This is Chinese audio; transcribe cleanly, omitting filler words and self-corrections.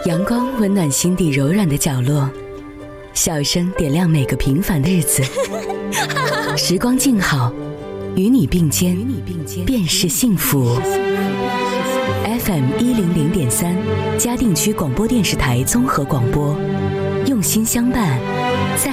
阳光温暖心底柔软的角落，笑声点亮每个平凡的日子。时光静好，与你并肩，便是幸福。FM100.3，嘉定区广播电视台综合广播，用心相伴，在